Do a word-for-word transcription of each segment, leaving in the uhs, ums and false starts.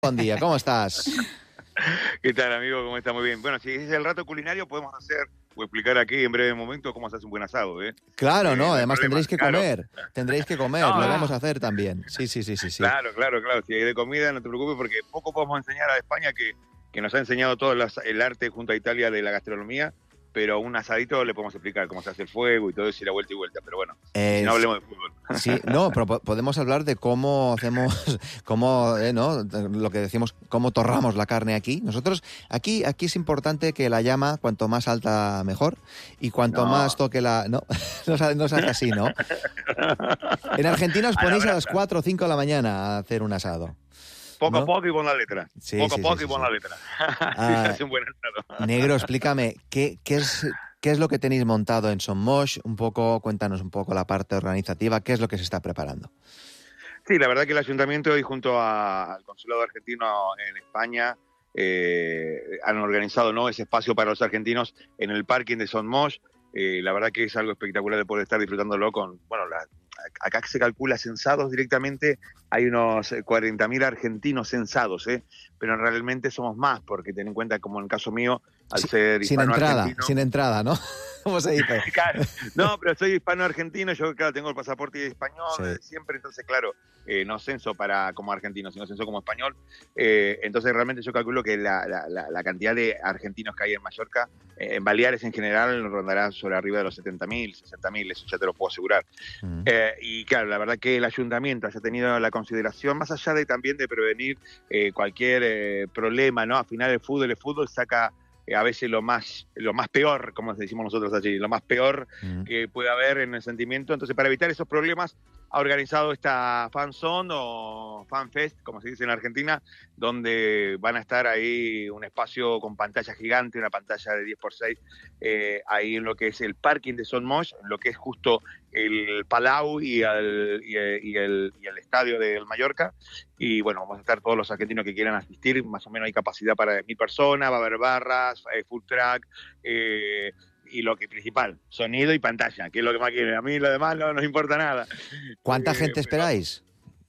Buen día, ¿cómo estás? ¿Qué tal, amigo? ¿Cómo está? Muy bien. Bueno, si es el rato culinario, podemos hacer o explicar aquí en breve momento cómo se hace un buen asado, ¿eh? Claro, Eh, no, no hay además problema, tendréis que claro. comer, tendréis que comer, No, lo no. vamos a hacer también. Sí, sí, sí, sí, sí. Claro, claro, claro. Si hay de comida, no te preocupes, porque poco podemos enseñar a España, que, que nos ha enseñado todo las- el arte junto a Italia de la gastronomía, pero un asadito le podemos explicar cómo se hace el fuego y todo eso y la vuelta y vuelta. Pero bueno, y si no Es- hablemos de fútbol. Sí, no, pero po- podemos hablar de cómo hacemos, cómo, eh, ¿no? Lo que decimos, cómo torramos la carne aquí. Nosotros, aquí, aquí es importante que la llama, cuanto más alta, mejor. Y cuanto No. más toque la... No, no se, no se hace así, ¿no? En Argentina os A la ponéis a las brasa. cuatro o cinco de la mañana a hacer un asado. Poco ¿no? a poco y pon la letra. Sí, poco sí, a poco sí, y sí, pon sí. la letra. Así Ah, se hace un buen asado. Negro, explícame, ¿qué, qué es, ¿qué es lo que tenéis montado en Son Moix? Un poco, cuéntanos un poco la parte organizativa, ¿qué es lo que se está preparando? Sí, la verdad que el ayuntamiento y junto a- al consulado argentino en España eh, han organizado, ¿no?, ese espacio para los argentinos en el parking de Son Moix. Eh, la verdad que es algo espectacular de poder estar disfrutándolo con, bueno, la- acá se calcula censados directamente, hay unos cuarenta mil argentinos censados, ¿eh? Pero realmente somos más, porque ten en cuenta, como en el caso mío, al Si- ser sin entrada, hispano-argentino... sin entrada, ¿no? ¿Cómo se dice? Claro, no, pero soy hispano-argentino, yo claro, tengo el pasaporte español Sí. desde siempre, entonces claro, eh, no censo para como argentino, sino censo como español. Eh, entonces realmente yo calculo que la, la, la, la cantidad de argentinos que hay en Mallorca, eh, en Baleares en general, rondará sobre arriba de los setenta mil, sesenta mil, eso ya te lo puedo asegurar. Mm. Eh, y claro, la verdad que el ayuntamiento haya tenido la consideración, más allá de también de prevenir eh, cualquier eh, problema, ¿no? Al final el fútbol, el fútbol saca eh, a veces lo más, lo más peor, como decimos nosotros allí, lo más peor Mm. que puede haber en el sentimiento. Entonces, para evitar esos problemas, ha organizado esta Fan Zone o Fan Fest, como se dice en Argentina, donde van a estar ahí un espacio con pantalla gigante, una pantalla de diez por seis, eh, ahí en lo que es el parking de Son Moix, en lo que es justo el Palau y el, y el, y el, y el estadio del Mallorca. Y bueno, vamos a estar todos los argentinos que quieran asistir, más o menos hay capacidad para mil personas, va a haber barras, eh, full track, eh, y lo que principal, sonido y pantalla, que es lo que más quieren. A mí lo demás no nos importa nada. ¿Cuánta Eh, gente pero- esperáis?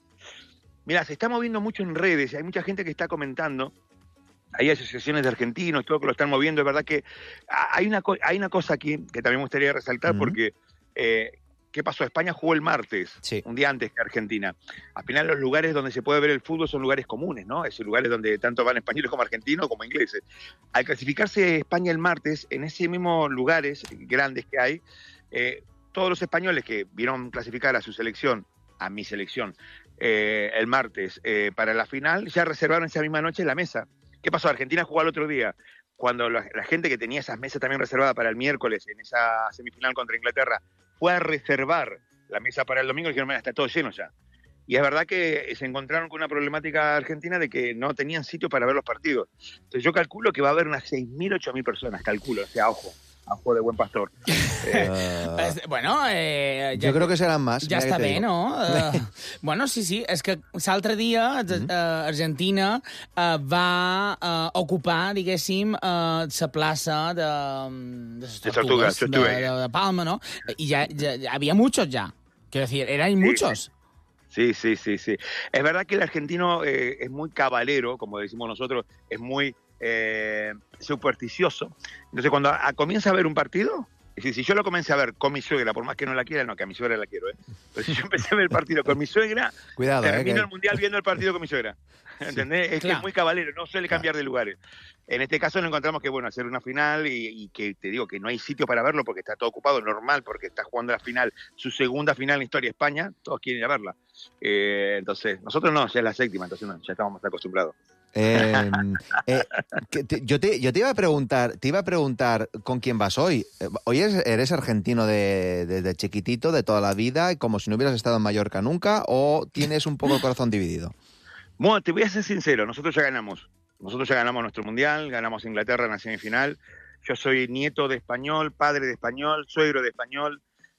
Mira, se está moviendo mucho en redes, hay mucha gente que está comentando, hay asociaciones de argentinos, todo que lo están moviendo. Es verdad que hay una, co- hay una cosa aquí que también me gustaría resaltar, Mm. porque eh, ¿qué pasó? España jugó el martes, Sí. un día antes que Argentina. Al final los lugares donde se puede ver el fútbol son lugares comunes, ¿no? Esos lugares donde tanto van españoles como argentinos como ingleses. Al clasificarse España el martes, en esos mismos lugares grandes que hay, eh, todos los españoles que vieron clasificar a su selección, a mi selección, eh, el martes eh, para la final, ya reservaron esa misma noche la mesa. ¿Qué pasó? Argentina jugó al otro día. Cuando la, la gente que tenía esas mesas también reservadas para el miércoles, en esa semifinal contra Inglaterra, fue a reservar la mesa para el domingo, dijeron, mira, está todo lleno ya. Y es verdad que se encontraron con una problemática argentina de que no tenían sitio para ver los partidos. Entonces yo calculo que va a haber unas seis mil, ocho mil personas, calculo, o sea, ojo, a ojo de buen pastor. Eh, Ah, Es- bueno, eh, ja, yo creo que serán más. ja mira està que te bé, digo. no? Uh, bueno, sí, sí, és que l'altre dia uh, Mm-hmm. Argentina uh, va uh, ocupar, diguéssim, uh, la plaça de, de les De tortugues, Tortugas, yo de, estuve ahí. de, de Palma, ¿no? Y ya, ya, ya había muchos ya. Quiero decir, eran muchos. Sí, sí, sí, sí. Es verdad que el argentino eh, es muy cabalero, como decimos nosotros, es muy eh, supersticioso. Entonces, cuando a- a- comienza a ver un partido, es decir, si yo lo comencé a ver con mi suegra, por más que no la quiera, no, que a mi suegra la quiero, ¿eh? Pero si yo empecé a ver el partido con mi suegra, Cuidado, eh, termino que- el mundial viendo el partido con mi suegra. ¿Entendés? Es que Claro. es muy cabalero, no suele Claro. cambiar de lugares. En este caso nos encontramos que, bueno, hacer una final y, y que te digo que no hay sitio para verlo porque está todo ocupado, normal, porque está jugando la final, su segunda final en la historia de España, todos quieren ir a verla. Eh, entonces, nosotros no, ya es la séptima, entonces no, ya estamos más acostumbrados. Eh, eh, que te- yo, te, yo te iba a preguntar, te iba a preguntar con quién vas hoy. Eh, Hoy eres, eres argentino de, de- de chiquitito, de toda la vida, como si no hubieras estado en Mallorca nunca, o tienes un poco el corazón dividido. Bueno, te voy a ser sincero, nosotros ya ganamos. Nosotros ya ganamos nuestro mundial, ganamos a Inglaterra en la semifinal. Yo soy nieto de español, padre de español, suegro de español.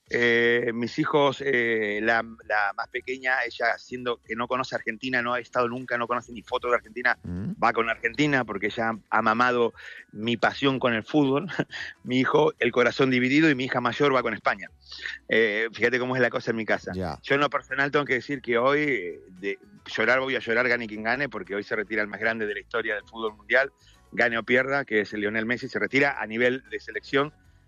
Eh, mis hijos, eh, la, la más pequeña, ella siendo que no conoce Argentina, no ha estado nunca, no conoce ni fotos de Argentina, mm. va con Argentina porque ella ha mamado mi pasión con el fútbol. Mi hijo, el corazón dividido, y mi hija mayor va con España. Eh, fíjate cómo es la cosa en mi casa. Yeah. Yo en lo personal tengo que decir que hoy de llorar voy a llorar, gane quien gane, porque hoy se retira el más grande de la historia del fútbol mundial, gane o pierda, que es el Lionel Messi, se retira a nivel de selección.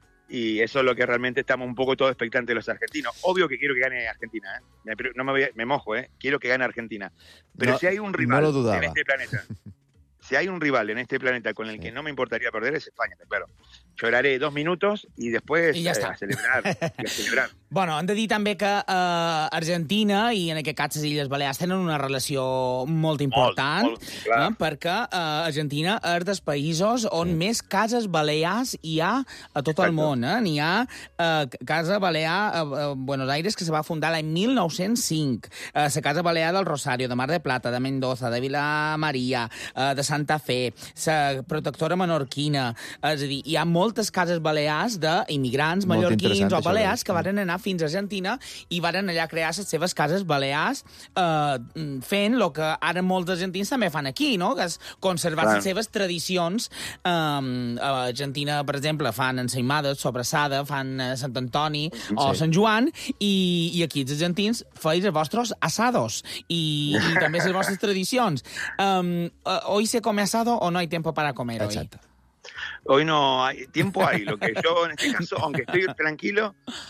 Y eso es lo que realmente estamos un poco todos expectantes los argentinos. Obvio que quiero que gane Argentina, ¿eh? No me, voy a, me mojo, ¿eh? Quiero que gane Argentina. Pero no, si hay un rival no lo dudaba. en este planeta, si hay un rival en este planeta con el sí. que no me importaría perder, es España, claro. Lloraré dos minutos i després I ja eh, està. a celebrar. I a celebrar. Bueno, hem de dir també que eh, Argentina i en aquest cas les Illes Balears tenen una relació molt important, molt, molt, clar. eh, perquè eh, Argentina és dels països on sí. més cases balears hi ha a tot Exacte. el món. Eh? N'hi ha eh, Casa Balear a, a Buenos Aires, que se va fundar l'any mil nou-cents cinc, eh, la Casa Balear del Rosario, de Mar de Plata, de Mendoza, de Vila Maria, eh, de Santa Fe, la Protectora Menorquina. És a dir, hi ha moltes cases balears d'immigrants mallorquins o balears que varen anar fins a Argentina i varen allà crear les seves cases balears eh, fent el que ara molts argentins també fan aquí, no? Que és conservar Clar. les seves tradicions. Eh, a Argentina, per exemple, fan ensaïmades, sobrassada, fan eh, Sant Antoni sí. o Sant Joan, i, i aquí els argentins feis els vostres asados i, i també les vostres tradicions. Um, ¿Hoy se come asado o no hay tiempo para comer hoy? Exacto. Hoy no hay tiempo, hay. Lo que yo en este caso, aunque estoy tranquilo,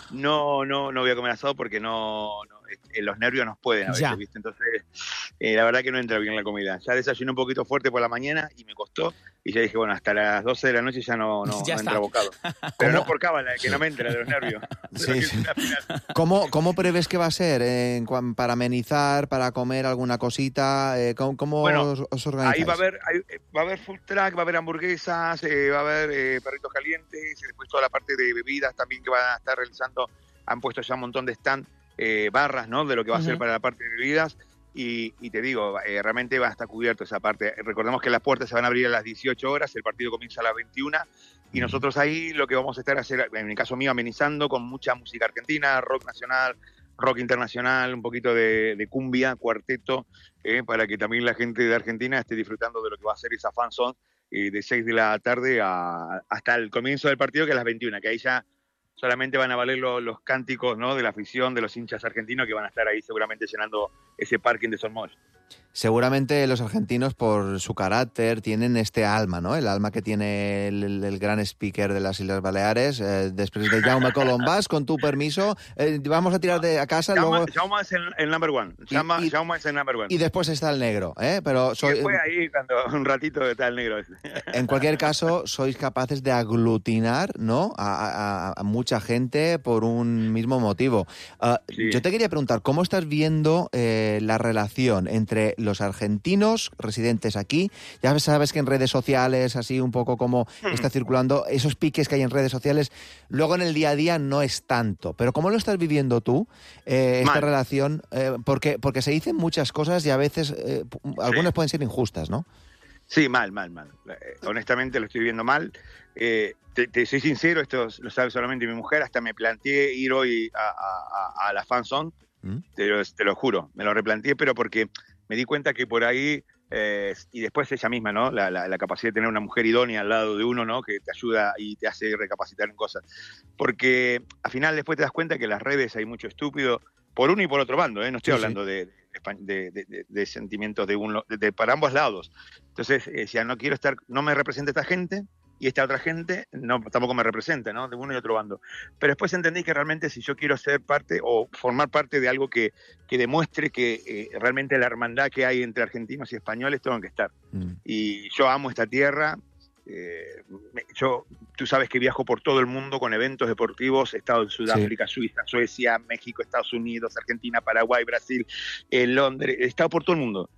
no, no, no voy a comer asado porque no, no eh, los nervios nos pueden a veces, ya. ¿viste? Entonces, eh, la verdad que no entra bien la comida. Ya desayuné un poquito fuerte por la mañana y me costó. Y ya dije, bueno, hasta las doce de la noche ya no, no, ya no entra bocado. Pero no por cábala, que no me entra de los nervios. Sí, sí. ¿Cómo, ¿Cómo prevés que va a ser eh, para amenizar, para comer alguna cosita? Eh, ¿Cómo, cómo bueno, os, os organizáis? Ahí va a haber, ahí, va a haber food truck, va a haber hamburguesas, eh, va a haber eh, perritos calientes, y después toda la parte de bebidas también que van a estar realizando. Han puesto ya un montón de stand, eh, barras, ¿no? De lo que va a uh-huh. ser para la parte de bebidas. Y, y te digo, eh, realmente va a estar cubierto esa parte. Recordemos que las puertas se van a abrir a las dieciocho horas, el partido comienza a las veintiuna, y nosotros ahí lo que vamos a estar hacer, en el caso mío, amenizando con mucha música argentina, rock nacional, rock internacional, un poquito de, de cumbia, cuarteto, eh, para que también la gente de Argentina esté disfrutando de lo que va a ser esa fan zone eh, de seis de la tarde a, hasta el comienzo del partido, que es a las veintiuna, que ahí ya solamente van a valer los, los cánticos, ¿no? De la afición, de los hinchas argentinos que van a estar ahí seguramente llenando ese parking de Somos. Seguramente los argentinos, por su carácter, tienen este alma, ¿no? El alma que tiene el, el gran speaker de las Islas Baleares. Eh, después de Jaume Colombás, con tu permiso, eh, vamos a tirar de a casa. Jaume, luego... Jaume es el, el number one. Jaume, y, y, Jaume es el number one. Y después está el negro, ¿eh? Pero soy... fue ahí cuando un ratito está el negro. En cualquier caso, sois capaces de aglutinar, ¿no? A, a, a mucha gente por un mismo motivo. Uh, sí. Yo te quería preguntar, ¿cómo estás viendo eh, la relación entre los argentinos residentes aquí? Ya sabes que en redes sociales, así un poco como está circulando, esos piques que hay en redes sociales, luego en el día a día no es tanto. Pero ¿cómo lo estás viviendo tú, eh, esta Mal. relación? Eh, porque, porque se dicen muchas cosas y a veces eh, algunas sí. pueden ser injustas, ¿no? Sí, mal, mal, mal. Eh, honestamente lo estoy viendo mal. Eh, te, te soy sincero, esto lo sabe solamente mi mujer, hasta me planteé ir hoy a, a, a la fan zone, ¿Mm? te, lo, te lo juro, me lo replanteé, pero porque me di cuenta que por ahí, eh, y después ella misma, ¿no? La, la, la capacidad de tener una mujer idónea al lado de uno, ¿no? Que te ayuda y te hace recapacitar en cosas. Porque al final después te das cuenta que en las redes hay mucho estúpido, por uno y por otro bando, ¿eh? No estoy sí, hablando sí. de... De, de, de, de sentimientos de uno de, de, para ambos lados. Entonces, eh, si no quiero estar, no me representa esta gente y esta otra gente no tampoco me representa, ¿no? De uno y otro bando. Pero después entendí que realmente si yo quiero ser parte o formar parte de algo que, que demuestre que eh, realmente la hermandad que hay entre argentinos y españoles tengo que estar. Mm. Y yo amo esta tierra. Eh, yo, tú sabes que viajo por todo el mundo con eventos deportivos, he estado en Sudáfrica, sí. Suiza, Suecia, México, Estados Unidos, Argentina, Paraguay, Brasil, eh, Londres, he estado por todo el mundo.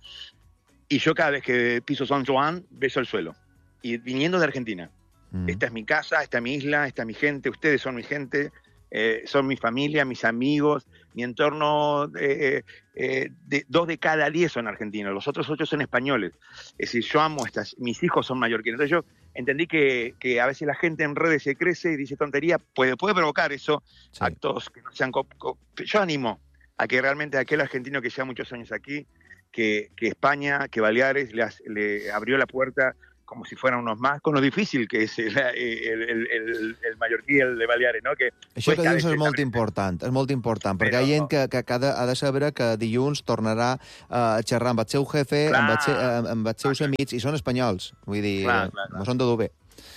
Y yo cada vez que piso San Juan, beso el suelo. Y viniendo de Argentina, mm. esta es mi casa, esta es mi isla, esta es mi gente, ustedes son mi gente, eh, son mi familia, mis amigos, mi entorno, eh, eh, de, dos de cada diez son argentinos, los otros ocho son españoles. Es decir, yo amo estas, mis hijos son mallorquines. Entonces yo entendí que, que a veces la gente en redes se crece y dice tontería, puede, puede provocar eso, sí. actos que no sean... Co- co- yo animo a que realmente aquel argentino que lleva muchos años aquí, que, que España, que Baleares le, le abrió la puerta como si fueran unos más, con lo difícil que és el, el, el, el, el mallorquí i el de Baleares, no? Que això que dius és molt important, és molt important, perquè Però... hi ha gent que, que, que ha, de, ha de saber que dilluns tornarà a xerrar amb el seu jefe, clar, amb, el seu, amb els seus clar, amics, i són espanyols, vull dir, clar, clar, clar. no són de dur bé.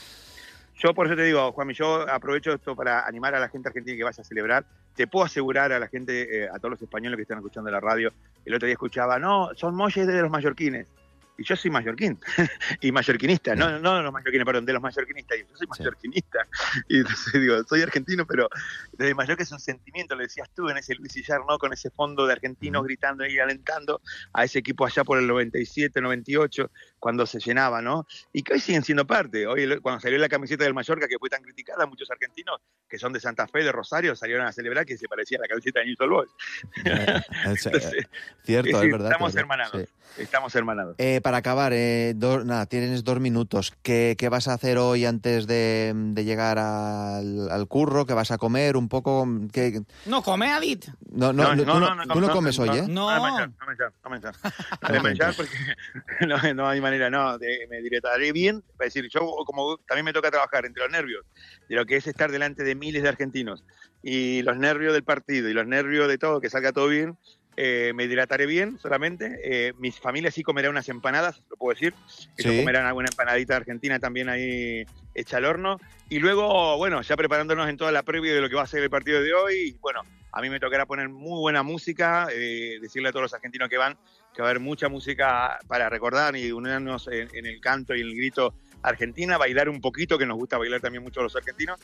Yo por eso te digo, Juanmi, yo aprovecho esto para animar a la gente argentina que vaya a celebrar. Te puedo asegurar a la gente, eh, a todos los españoles que están escuchando la radio, el otro día escuchaba, no, son molles de los mallorquines. Y yo soy mallorquín, y mallorquinista, no, no de los mallorquines, perdón, de los mallorquinistas, y yo soy mallorquinista, sí. Y entonces digo, soy argentino, pero desde Mallorca es un sentimiento, lo decías tú en ese Luis Sillar, ¿no? Con ese fondo de argentinos mm. gritando y alentando a ese equipo allá por el noventa y siete, noventa y ocho, cuando se llenaba, ¿no? Y que hoy siguen siendo parte, hoy cuando salió la camiseta del Mallorca, que fue tan criticada, muchos argentinos que son de Santa Fe, de Rosario, salieron a celebrar que se parecía a la camiseta de Newell's Old Boys. Eh, entonces, cierto, es, decir, es verdad. Estamos hermanados, sí. estamos hermanados. Eh, para acabar, eh, do, nada, tienes dos minutos. ¿Qué, qué vas a hacer hoy antes de, de llegar al, al curro? ¿Qué vas a comer? Un poco... ¿qué? No, come, ha dit. No, no, no, no, tú no, no, tú no, no comes no, hoy, ¿eh? No, no, no, no menjar, no menjar. No de menjar porque no, no hay manera, no. De, me directaré bien, para decir, yo como también me toca trabajar entre los nervios de lo que es estar delante de miles de argentinos y los nervios del partido y los nervios de todo, que salga todo bien, eh, me hidrataré bien solamente. Eh, mis familias sí comerán unas empanadas, lo puedo decir. Ellos sí. comerán alguna empanadita argentina también ahí hecha al horno. Y luego, bueno, ya preparándonos en toda la previa de lo que va a ser el partido de hoy. Y bueno, a mí me tocará poner muy buena música, eh, decirle a todos los argentinos que van que va a haber mucha música para recordar y unirnos en, en el canto y en el grito argentina, bailar un poquito, que nos gusta bailar también mucho a los argentinos.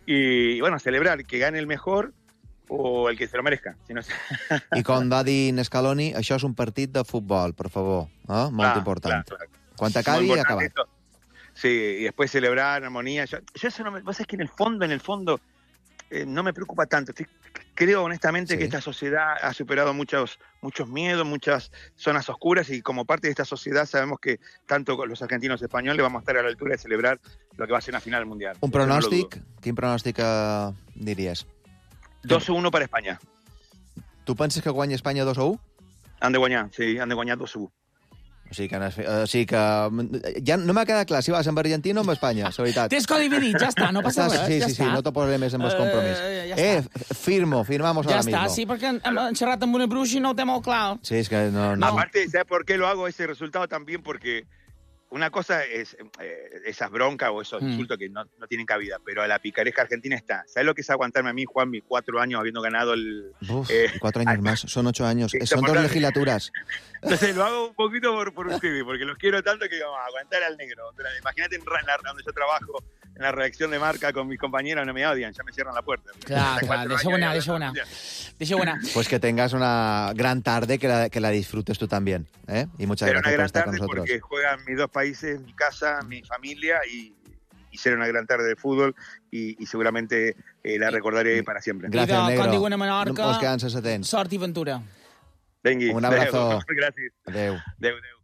Y bueno, celebrar que gane el mejor o el que se lo merezca. Si no... I com va dir Scaloni, això és un partit de futbol, per favor. Eh? Molt clar, important. Clar, clar. Quan t'acabi, acabat. Esto. Sí, y después celebrar en armonía. Yo, yo eso no me... Vos sabés que en el fondo, en el fondo, eh, no me preocupa tanto. Estoy, creo honestamente sí. que esta sociedad ha superado muchos, muchos miedos, muchas zonas oscuras, y como parte de esta sociedad sabemos que tanto los argentinos y españoles vamos a estar a la altura de celebrar lo que va a ser una final mundial. Un pronòstic? No Quin pronòstic uh, diries? dos a uno para Espanya. Tu penses que guanya Espanya dos a u? Han de guanyar, sí, han de guanyar dos a u. O sigui que, o sigui que ja no m'ha quedat clar si vas amb Argentina o amb Espanya, la veritat. Tens codi dividit, ja està, no passa Estàs, res, sí, ja sí, està. Sí, no te posaré més amb els compromís. Uh, ja eh, firmo, firmamos ja ahora mismo. Ja està, sí, perquè hem, hem xerrat amb una bruixa i no ho té molt clar. Sí, és que no... no. Aparte, ¿sabes por qué lo hago ese resultado también? Porque una cosa es eh, esas broncas o esos mm. insultos que no, no tienen cabida, pero a la picaresca argentina está. ¿Sabes lo que es aguantarme a mí, Juan, mis cuatro años habiendo ganado el... Uf, eh, cuatro años más, son ocho años, son dos legislaturas. Entonces lo hago un poquito por, por ustedes, porque los quiero tanto que vamos a aguantar al negro. Imagínate en la, donde yo trabajo, en la redacción de Marca con mis compañeros, no me odian, ya me cierran la puerta. Claro, claro, deixa-ho anar, deixa-ho anar. Deixa-ho anar. Pues que tengas una gran tarde, que la, que la disfrutes tú también, ¿eh? Y muchas Pero gracias por estar con tarde nosotros. Porque juegan mis dos países, mi casa, mi familia, y, y será una gran tarde de fútbol, y, y seguramente eh, la recordaré para siempre. Gracias, negro. Con diuen a Menorca, nos quedan sesenta. sort i ventura. Vengui. Un abrazo. Gràcies. Adéu. Adéu, adéu.